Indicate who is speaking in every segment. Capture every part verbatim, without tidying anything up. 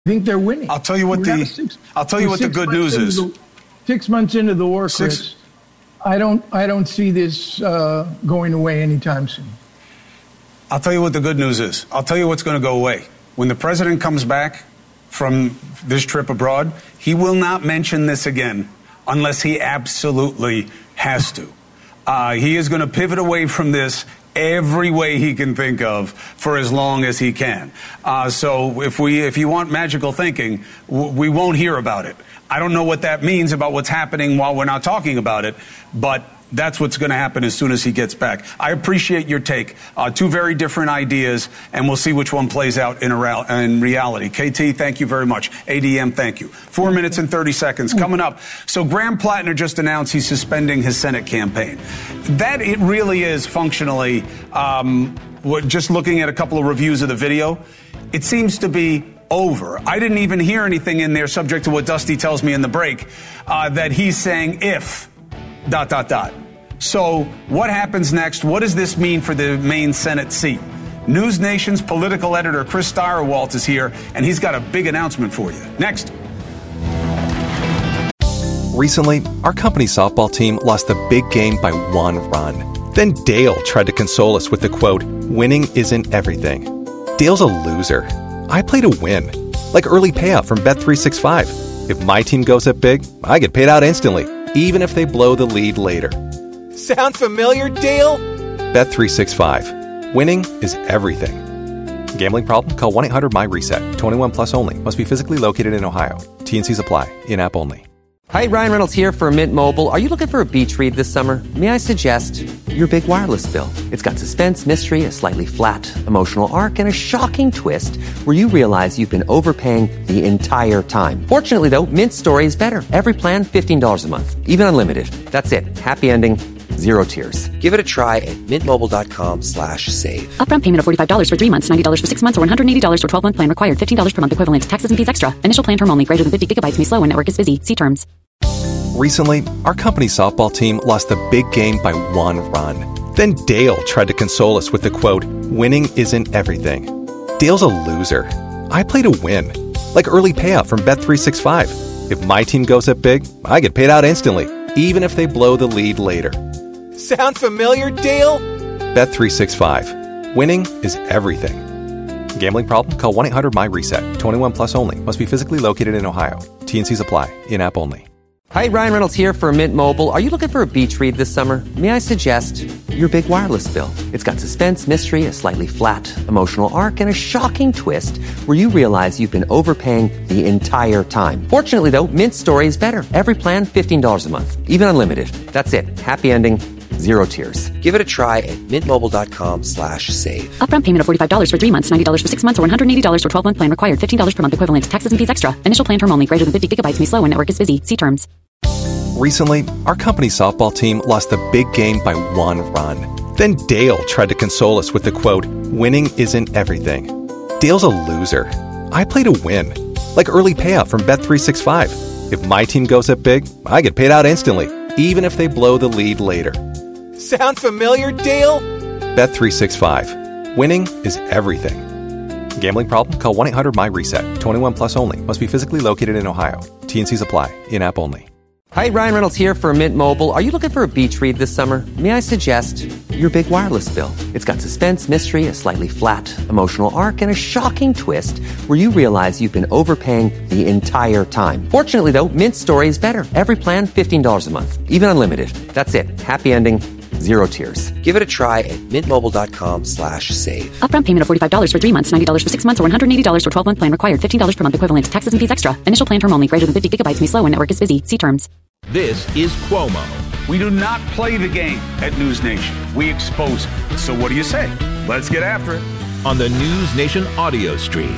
Speaker 1: I think they're winning.
Speaker 2: I'll tell you what
Speaker 1: We're
Speaker 2: the
Speaker 1: six,
Speaker 2: I'll tell you what the good news is.
Speaker 1: The, six months into the war, Chris, six, I don't I don't see this uh, going away anytime soon.
Speaker 2: I'll tell you what the good news is. I'll tell you what's going to go away. When the president comes back from this trip abroad, he will not mention this again unless he absolutely has to. Uh, he is going to pivot away from this every way he can think of for as long as he can. Uh, so if we, if you want magical thinking, w- we won't hear about it. I don't know what that means about what's happening while we're not talking about it, but that's what's going to happen as soon as he gets back. I appreciate your take. Uh, two very different ideas, and we'll see which one plays out in, a, in reality. K T, thank you very much. A D M, thank you. Four minutes and thirty seconds coming up. So Graham Plattner just announced he's suspending his Senate campaign. That it really is functionally, um, what, just looking at a couple of reviews of the video, it seems to be over. I didn't even hear anything in there, subject to what Dusty tells me in the break, uh, that he's saying if, dot, dot, dot. So what happens next? What does this mean for the Maine Senate seat? News Nation's political editor Chris Stirewalt is here, and he's got a big announcement for you. Next.
Speaker 3: Recently, our company softball team lost the big game by one run. Then Dale tried to console us with the quote, "Winning isn't everything." Dale's a loser. I play to win. Like early payout from Bet three sixty-five. If my team goes up big, I get paid out instantly, even if they blow the lead later.
Speaker 4: Sound familiar, Dale?
Speaker 3: Bet three sixty-five. Winning is everything. Gambling problem? Call one eight hundred M Y reset. twenty-one plus only. Must be physically located in Ohio. T N Cs apply. In-app only.
Speaker 5: Hi, Ryan Reynolds here for Mint Mobile. Are you looking for a beach read this summer? May I suggest your big wireless bill? It's got suspense, mystery, a slightly flat, emotional arc, and a shocking twist where you realize you've been overpaying the entire time. Fortunately, though, Mint's story is better. Every plan, fifteen dollars a month. Even unlimited. That's it. Happy ending. Zero tears. Give it a try at mintmobile.com slash save.
Speaker 6: Upfront payment of forty-five dollars for three months, ninety dollars for six months, or one hundred eighty dollars for twelve-month plan required. fifteen dollars per month equivalent. Taxes and fees extra. Initial plan term only. Greater than fifty gigabytes may slow when network is busy. See terms.
Speaker 3: Recently, our company softball team lost the big game by one run. Then Dale tried to console us with the quote, "Winning isn't everything." Dale's a loser. I play to win. Like early payout from Bet three sixty-five. If my team goes up big, I get paid out instantly, even if they blow the lead later.
Speaker 4: Sound familiar, Dale?
Speaker 3: Bet three sixty-five. Winning is everything. Gambling problem? Call one eight hundred M Y reset. twenty-one plus only. Must be physically located in Ohio. T N Cs apply. In-app only.
Speaker 5: Hi, Ryan Reynolds here for Mint Mobile. Are you looking for a beach read this summer? May I suggest your big wireless bill? It's got suspense, mystery, a slightly flat, emotional arc, and a shocking twist where you realize you've been overpaying the entire time. Fortunately, though, Mint's story is better. Every plan, fifteen dollars a month. Even unlimited. That's it. Happy ending. Zero tears. Give it a try at mintmobile.com slash save.
Speaker 6: Upfront payment of forty-five dollars for three months, ninety dollars for six months, or one hundred eighty dollars for twelve-month plan required. fifteen dollars per month equivalent. Taxes and fees extra. Initial plan term only. Greater than fifty gigabytes may slow when network is busy. See terms.
Speaker 3: Recently, our company softball team lost the big game by one run. Then Dale tried to console us with the quote, "Winning isn't everything." Dale's a loser. I play to win. Like early payout from Bet three sixty-five. If my team goes up big, I get paid out instantly, even if they blow the lead later.
Speaker 4: Sound familiar, Dale?
Speaker 3: Bet three sixty-five. Winning is everything. Gambling problem? Call one eight hundred M Y reset. twenty-one plus only. Must be physically located in Ohio. T N Cs apply. In-app only.
Speaker 5: Hi, Ryan Reynolds here for Mint Mobile. Are you looking for a beach read this summer? May I suggest your big wireless bill? It's got suspense, mystery, a slightly flat, emotional arc, and a shocking twist where you realize you've been overpaying the entire time. Fortunately, though, Mint's story is better. Every plan, fifteen dollars a month. Even unlimited. That's it. Happy ending. Zero tears. Give it a try at mintmobile.com slash save.
Speaker 6: Upfront payment of forty-five dollars for three months, ninety dollars for six months, or one hundred eighty dollars for twelve-month plan required. fifteen dollars per month equivalent. Taxes and fees extra. Initial plan term only. Greater than fifty gigabytes may slow when network is busy. See terms.
Speaker 7: This is Cuomo.
Speaker 2: We do not play the game at News Nation. We expose it. So what do you say? Let's get after it.
Speaker 7: On the News Nation audio stream.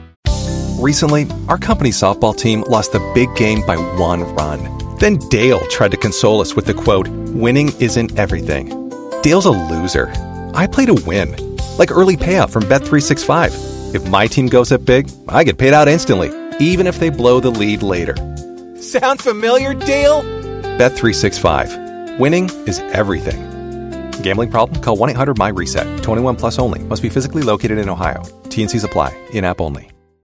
Speaker 3: Recently, our company softball team lost the big game by one run. Then Dale tried to console us with the quote, "Winning isn't everything." Dale's a loser. I play to win. Like early payout from Bet three sixty-five. If my team goes up big, I get paid out instantly, even if they blow the lead later.
Speaker 4: Sound familiar, Dale?
Speaker 3: Bet three sixty-five. Winning is everything. Gambling problem? Call one eight hundred M Y reset. twenty-one plus only. Must be physically located in Ohio. T N Cs apply. In-app only.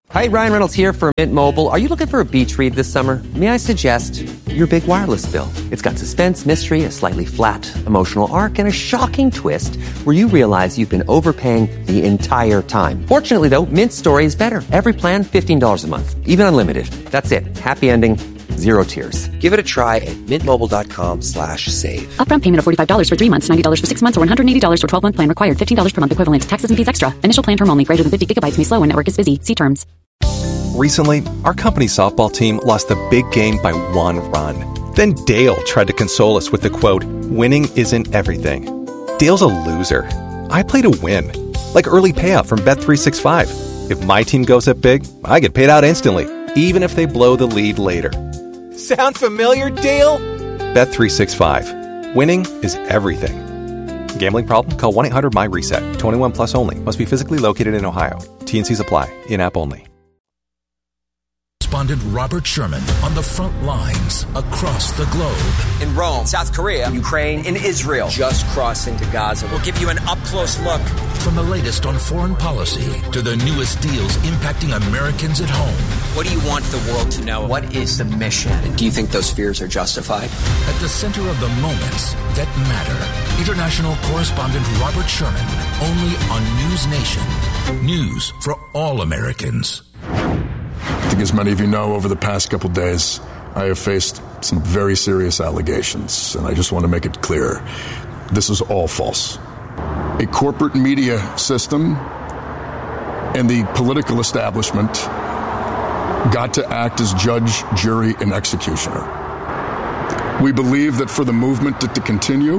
Speaker 5: Hi, Ryan Reynolds here for Mint Mobile. Are you looking for a beach read this summer? May I suggest your big wireless bill? It's got suspense, mystery, a slightly flat, emotional arc, and a shocking twist where you realize you've been overpaying the entire time. Fortunately, though, Mint's story is better. Every plan, fifteen dollars a month, even unlimited. That's it. Happy ending, zero tears. Give it a try at mintmobile.com slash save.
Speaker 6: Upfront payment of forty-five dollars for three months, ninety dollars for six months, or one hundred eighty dollars for twelve-month plan required. fifteen dollars per month equivalent. Taxes and fees extra. Initial plan term only. Greater than fifty gigabytes may slow when network is busy. See terms.
Speaker 3: Recently, our company softball team lost the big game by one run. Then Dale tried to console us with the quote, "Winning isn't everything." Dale's a loser. I play to win. Like early payout from Bet three sixty-five. If my team goes up big, I get paid out instantly, even if they blow the lead later.
Speaker 4: Sound familiar, Dale?
Speaker 3: Bet three sixty-five. Winning is everything. Gambling problem? Call one eight hundred M Y reset. twenty-one plus only. Must be physically located in Ohio. T N Cs apply. In-app only.
Speaker 7: Correspondent Robert Sherman on the front lines across the globe.
Speaker 8: In Rome, South Korea, Ukraine, and Israel. Just crossed into Gaza. We'll give you an up-close look.
Speaker 7: From the latest on foreign policy to the newest deals impacting Americans at home.
Speaker 8: What do you want the world to know? What is the mission? And do you think those fears are justified?
Speaker 7: At the center of the moments that matter. International correspondent Robert Sherman, only on News Nation. News for all Americans.
Speaker 9: I think as many of you know, over the past couple days, I have faced some very serious allegations, and I just want to make it clear. This is all false. A corporate media system and the political establishment got to act as judge, jury, and executioner. We believe that for the movement to, to continue,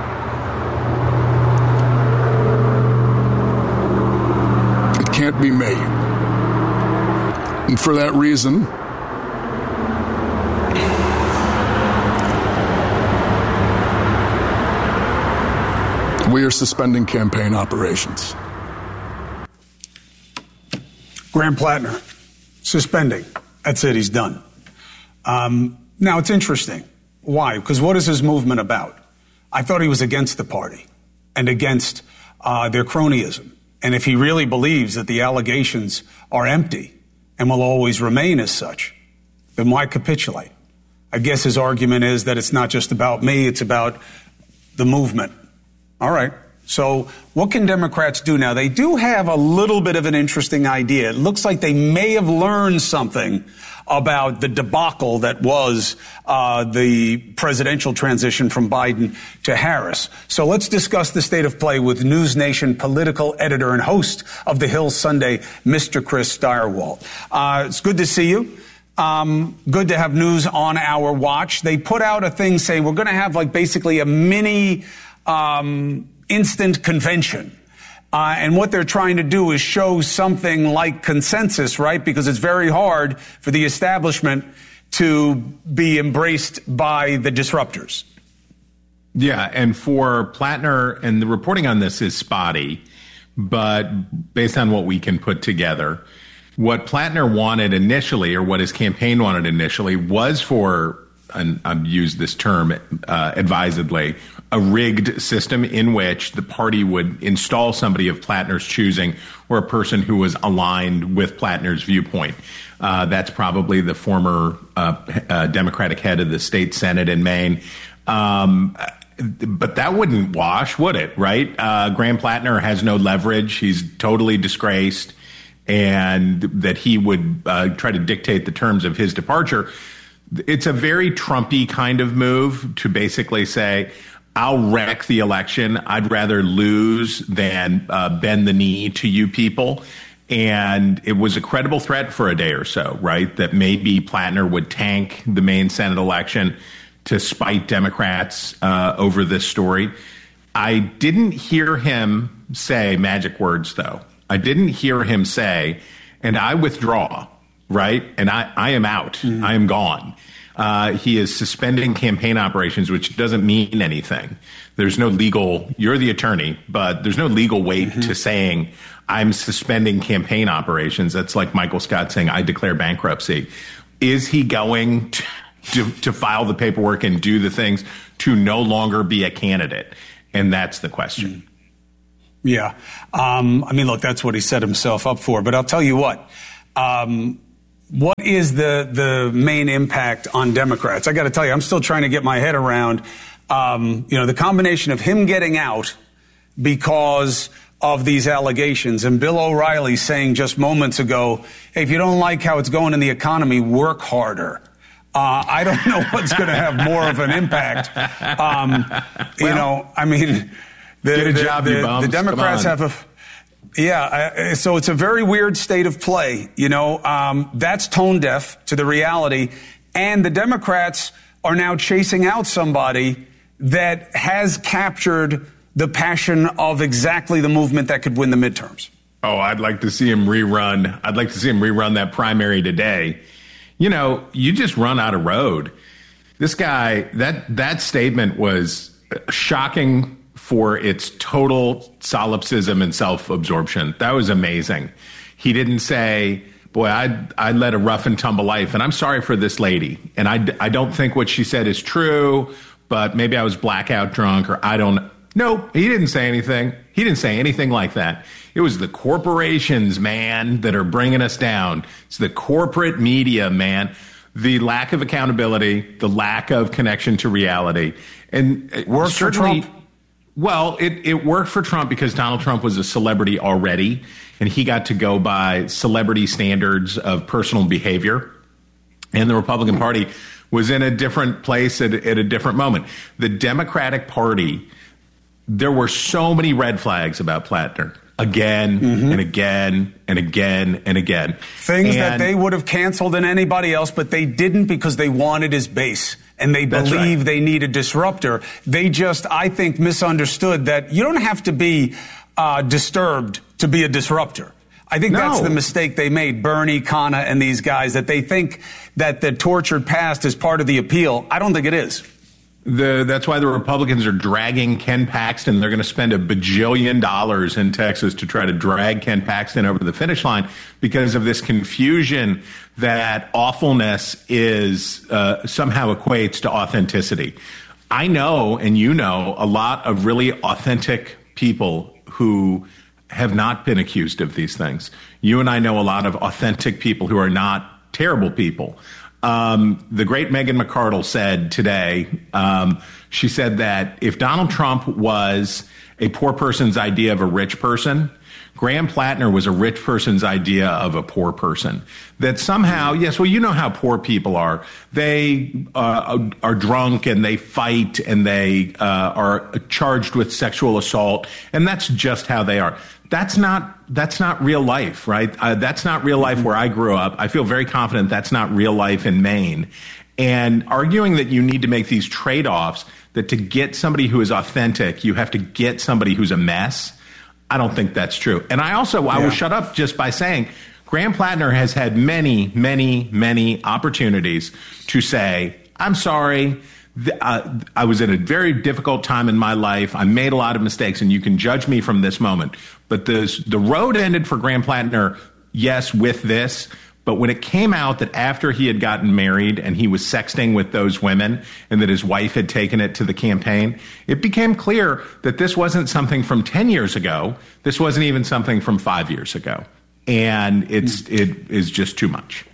Speaker 9: it can't be made. And for that reason, we are suspending campaign operations.
Speaker 2: Graham Plattner, suspending. That's it, he's done. Um, now, it's interesting. Why? Because what is his movement about? I thought he was against the party and against uh, their cronyism. And if he really believes that the allegations are empty and will always remain as such, then why capitulate? I guess his argument is that it's not just about me, it's about the movement. All right. So what can Democrats do now? They do have a little bit of an interesting idea. It looks like they may have learned something about the debacle that was uh, the presidential transition from Biden to Harris. So let's discuss the state of play with News Nation political editor and host of The Hill Sunday, Mister Chris Stirewalt. Uh, it's good to see you. Um, good to have news on our watch. They put out a thing saying we're going to have like basically a mini um, instant convention. Uh, and what they're trying to do is show something like consensus, right? Because it's very hard for the establishment to be embraced by the disruptors.
Speaker 10: Yeah, and for Plattner, and the reporting on this is spotty, but based on what we can put together, what Plattner wanted initially, or what his campaign wanted initially, was for, and I've used this term uh, advisedly, a rigged system in which the party would install somebody of Plattner's choosing or a person who was aligned with Plattner's viewpoint. Uh, that's probably the former uh, uh, Democratic head of the state Senate in Maine. Um, but that wouldn't wash, would it, right? Uh, Graham Plattner has no leverage. He's totally disgraced, and that he would uh, try to dictate the terms of his departure. It's a very Trumpy kind of move to basically say, I'll wreck the election. I'd rather lose than uh, bend the knee to you people. And it was a credible threat for a day or so, right? That maybe Plattner would tank the Maine Senate election to spite Democrats uh, over this story. I didn't hear him say magic words, though. I didn't hear him say, and I withdraw, right? And I, I am out. Mm-hmm. I am gone. Uh, he is suspending campaign operations, which doesn't mean anything. There's no legal, you're the attorney, but there's no legal weight mm-hmm. to saying I'm suspending campaign operations. That's like Michael Scott saying I declare bankruptcy. Is he going to, to, to file the paperwork and do the things to no longer be a candidate? And that's the question. Mm-hmm.
Speaker 2: Yeah. Um, I mean, look, that's what he set himself up for. But I'll tell you what. Um, what is the the main impact on Democrats? I got to tell you, I'm still trying to get my head around, um, you know, the combination of him getting out because of these allegations and Bill O'Reilly saying just moments ago, hey, if you don't like how it's going in the economy, work harder. Uh, I don't know what's going to have more of an impact. Um, well, you know, I mean, the,
Speaker 10: get a
Speaker 2: the,
Speaker 10: job,
Speaker 2: the,
Speaker 10: you bums.
Speaker 2: the Democrats have a, yeah, I, so it's a very weird state of play. You know, um, that's tone deaf to the reality. And the Democrats are now chasing out somebody that has captured the passion of exactly the movement that could win the midterms.
Speaker 10: Oh, I'd like to see him rerun. I'd like to see him rerun that primary today. You know, you just run out of road. This guy, that that statement was shocking for its total solipsism and self-absorption. That was amazing. He didn't say, boy, I I led a rough and tumble life, and I'm sorry for this lady. And I, I don't think what she said is true, but maybe I was blackout drunk, or I don't. No, he didn't say anything. He didn't say anything like that. It was the corporations, man, that are bringing us down. It's the corporate media, man. The lack of accountability, the lack of connection to reality. And
Speaker 2: it worked for Trump.
Speaker 10: Well, it, it worked for Trump because Donald Trump was a celebrity already, and he got to go by celebrity standards of personal behavior. And the Republican Party was in a different place at, at a different moment. The Democratic Party, there were so many red flags about Plattner. Again mm-hmm. and again and again and again.
Speaker 2: Things
Speaker 10: and,
Speaker 2: that they would have canceled in anybody else, but they didn't because they wanted his base. And they believe right. they need a disruptor. They just, I think, misunderstood that you don't have to be uh, disturbed to be a disruptor. I think no. that's the mistake they made, Bernie, Khanna, and these guys, that they think that the tortured past is part of the appeal. I don't think it is.
Speaker 10: The, that's why the Republicans are dragging Ken Paxton. They're going to spend a bajillion dollars in Texas to try to drag Ken Paxton over the finish line because of this confusion that awfulness is uh, somehow equates to authenticity. I know, and you know, a lot of really authentic people who have not been accused of these things. You and I know a lot of authentic people who are not terrible people. Um, the great Megan McArdle said today, um, she said that if Donald Trump was a poor person's idea of a rich person, Graham Plattner was a rich person's idea of a poor person. That somehow, yes, well, you know how poor people are. They uh, are drunk and they fight and they uh, are charged with sexual assault, and that's just how they are. That's not that's not real life, right? Uh, that's not real life where I grew up. I feel very confident that's not real life in Maine. And arguing that you need to make these trade-offs, that to get somebody who is authentic, you have to get somebody who's a mess, I don't think that's true. And I also, yeah. I will shut up just by saying, Graham Plattner has had many, many, many opportunities to say, I'm sorry, Uh, I was in a very difficult time in my life. I made a lot of mistakes, and you can judge me from this moment. But this, the road ended for Graham Plattner, yes, with this. But when it came out that after he had gotten married and he was sexting with those women and that his wife had taken it to the campaign, it became clear that this wasn't something from ten years ago. This wasn't even something from five years ago. And it's it is just too much.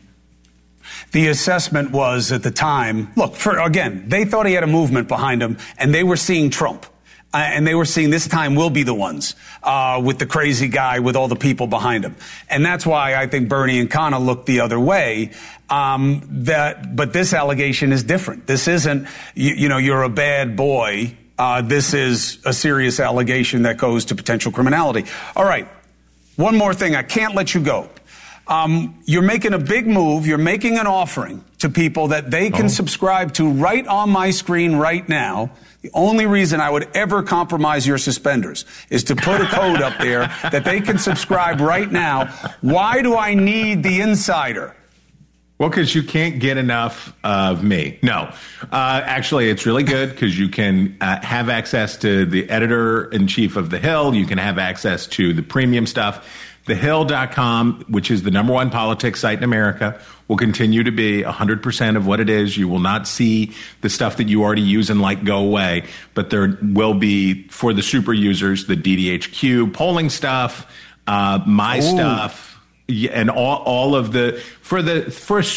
Speaker 2: The assessment was at the time, look, for, again, they thought he had a movement behind him, and they were seeing Trump. Uh, and they were seeing this time we'll be the ones uh, with the crazy guy with all the people behind him. And that's why I think Bernie and Khanna looked the other way. Um, that, but this allegation is different. This isn't, you, you know, you're a bad boy. Uh, this is a serious allegation that goes to potential criminality. All right. One more thing. I can't let you go. Um, you're making a big move. You're making an offering to people that they can oh. subscribe to right on my screen right now. The only reason I would ever compromise your suspenders is to put a code up there that they can subscribe right now. Why do I need the insider?
Speaker 10: Well, because you can't get enough of me. No, uh, actually, it's really good because you can uh, have access to the editor-in-chief of The Hill. You can have access to the premium stuff. the hill dot com, which is the number one politics site in America, will continue to be one hundred percent of what it is. You will not see the stuff that you already use and like go away, but there will be, for the super users, the D D H Q polling stuff, uh, my Ooh. stuff, and all all of the for the for